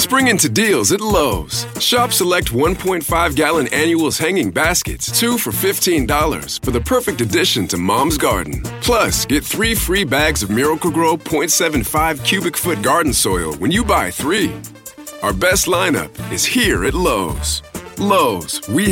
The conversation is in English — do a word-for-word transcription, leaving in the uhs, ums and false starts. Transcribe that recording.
Spring into deals at Lowe's. Shop select one point five gallon annuals hanging baskets, two for fifteen dollars, for the perfect addition to Mom's garden. Plus, get three free bags of Miracle-Gro point seven five cubic foot garden soil when you buy three. Our best lineup is here at Lowe's. Lowe's, we